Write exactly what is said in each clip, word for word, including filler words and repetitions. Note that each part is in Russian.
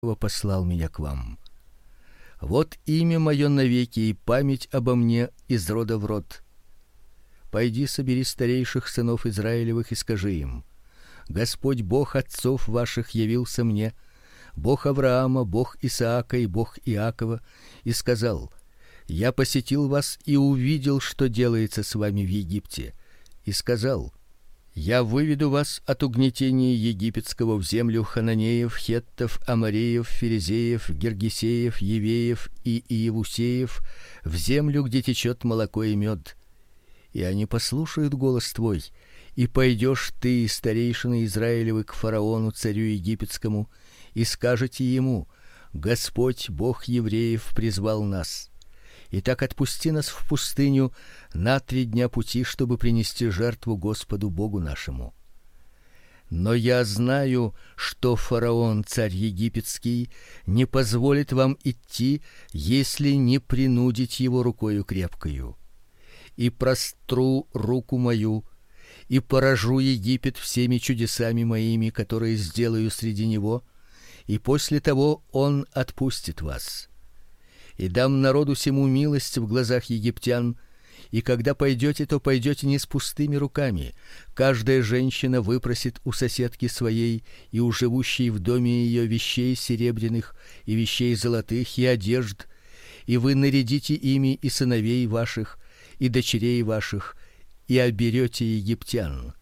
послал меня к вам. Вот имя мое навеки и память обо мне из рода в род. Пойди, собери старейших сынов Израилевых и скажи им: Господь Бог отцов ваших явился мне, Бог Авраама, Бог Исаака и Бог Иакова, и сказал: я посетил вас и увидел, что делается с вами в Египте, и сказал: я выведу вас от угнетения египетского в землю хананеев, хеттов, амореев, ферезеев, гиргесеев, евеев и иевусеев, в землю, где течет молоко и мед. И они послушают голос твой, и пойдешь ты и старейшины Израилевы к фараону, царю египетскому, и скажете ему: Господь, Бог евреев, призвал нас. Итак, отпусти нас в пустыню на три дня пути, чтобы принести жертву Господу Богу нашему. Но я знаю, что фараон, царь египетский, не позволит вам идти, если не принудить его рукою крепкою. И простру руку мою, и поражу Египет всеми чудесами моими, которые сделаю среди него, и после того он отпустит вас. И дам народу сему милость в глазах египтян, и когда пойдете, то пойдете не с пустыми руками. Каждая женщина выпросит у соседки своей и у живущей в доме ее вещей серебряных и вещей золотых и одежд, и вы нарядите ими и сыновей ваших, и дочерей ваших, и оберете египтян.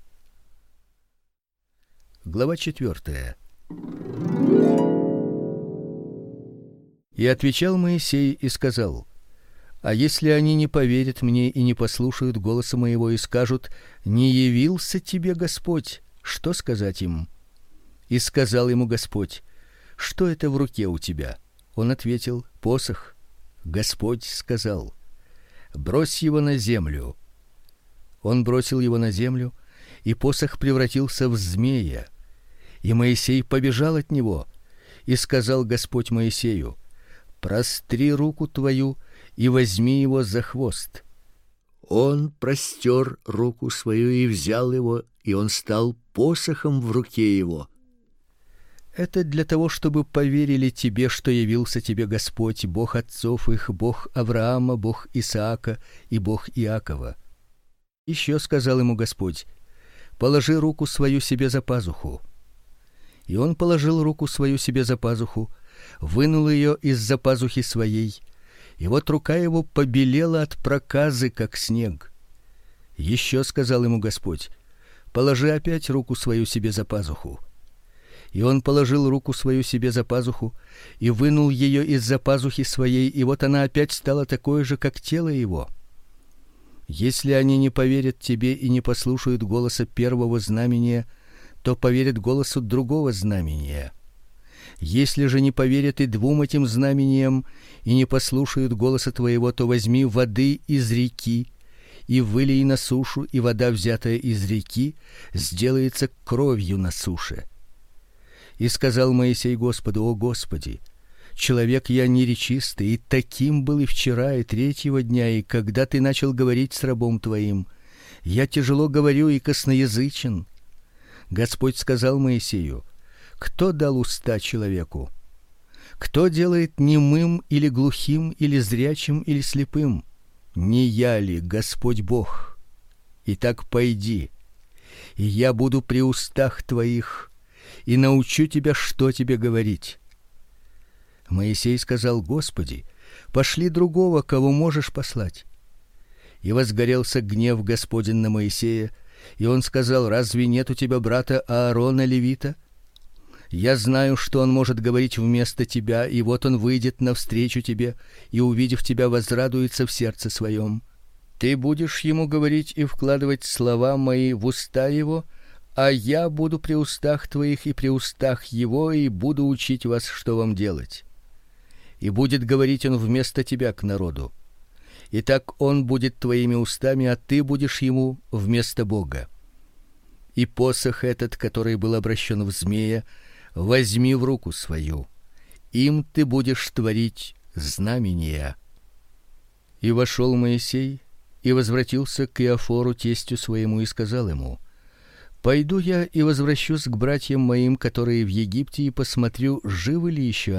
Глава четвёртая. И отвечал Моисей и сказал: а если они не поверят мне и не послушают голоса моего и скажут: не явился тебе Господь, что сказать им? И сказал ему Господь: что это в руке у тебя? Он ответил: посох. Господь сказал: брось его на землю. Он бросил его на землю, и посох превратился в змея. И Моисей побежал от него, и сказал Господь Моисею: простри руку твою и возьми его за хвост. Он простер руку свою и взял его, и он стал посохом в руке его. Это для того, чтобы поверили тебе, что явился тебе Господь, Бог отцов их, Бог Авраама, Бог Исаака и Бог Иакова. Еще сказал ему Господь: положи руку свою себе за пазуху. И он положил руку свою себе за пазуху, вынул ее из-за пазухи своей, и вот рука его побелела от проказы, как снег. Еще сказал ему Господь: положи опять руку свою себе за пазуху. И он положил руку свою себе за пазуху и вынул ее из-за пазухи своей, и вот она опять стала такой же, как тело его. Если они не поверят тебе и не послушают голоса первого знамения, то поверят голосу другого знамения. Если же не поверят и двум этим знамениям и не послушают голоса твоего, то возьми воды из реки и вылей на сушу, и вода, взятая из реки, сделается кровью на суше. И сказал Моисей Господу: о Господи, человек я неречистый, и таким был и вчера, и третьего дня, и когда ты начал говорить с рабом твоим, я тяжело говорю и косноязычен. Господь сказал Моисею: кто дал уста человеку? Кто делает немым или глухим, или зрячим, или слепым? Не я ли, Господь Бог? Итак, пойди, и я буду при устах твоих, и научу тебя, что тебе говорить. Моисей сказал: Господи, пошли другого, кого можешь послать. И возгорелся гнев Господень на Моисея, и он сказал: разве нет у тебя брата Аарона левита? Я знаю, что он может говорить вместо тебя, и вот он выйдет навстречу тебе, и, увидев тебя, возрадуется в сердце своем. Ты будешь ему говорить и вкладывать слова мои в уста его, а я буду при устах твоих и при устах его, и буду учить вас, что вам делать. И будет говорить он вместо тебя к народу. Итак, он будет твоими устами, а ты будешь ему вместо Бога. И посох этот, который был обращен в змея, возьми в руку свою. Им ты будешь творить знамения. И вошел Моисей и возвратился к Иофору тестю своему и сказал ему: Пойду я и возвращусь к братьям моим, которые в Египте, и посмотрю, живы ли еще